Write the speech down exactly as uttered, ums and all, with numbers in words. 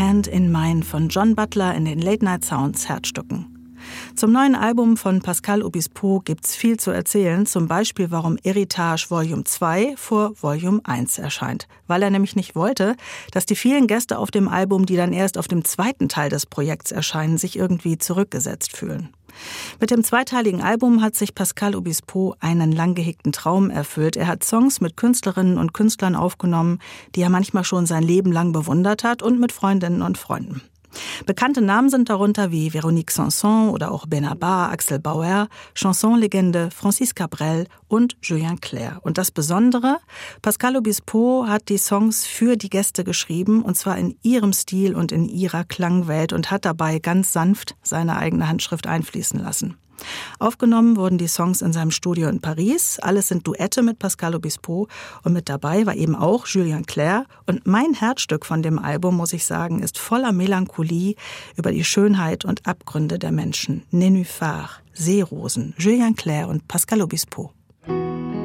Hand in Mine von John Butler in den Late Night Sounds Herzstücken. Zum neuen Album von Pascal Obispo gibt's viel zu erzählen, zum Beispiel warum Héritage Volume zwei vor Volume eins erscheint. Weil er nämlich nicht wollte, dass die vielen Gäste auf dem Album, die dann erst auf dem zweiten Teil des Projekts erscheinen, sich irgendwie zurückgesetzt fühlen. Mit dem zweiteiligen Album hat sich Pascal Obispo einen lang gehegten Traum erfüllt. Er hat Songs mit Künstlerinnen und Künstlern aufgenommen, die er manchmal schon sein Leben lang bewundert hat, und mit Freundinnen und Freunden. Bekannte Namen sind darunter wie Véronique Sanson oder auch Benabar, Axel Bauer, Chansonlegende Francis Cabrel und Julien Clerc. Und das Besondere, Pascal Obispo hat die Songs für die Gäste geschrieben, und zwar in ihrem Stil und in ihrer Klangwelt, und hat dabei ganz sanft seine eigene Handschrift einfließen lassen. Aufgenommen wurden die Songs in seinem Studio in Paris. Alles sind Duette mit Pascal Obispo, und mit dabei war eben auch Julien Clerc. Und mein Herzstück von dem Album, muss ich sagen, ist voller Melancholie über die Schönheit und Abgründe der Menschen. Nénuphar, Seerosen, Julien Clerc und Pascal Obispo.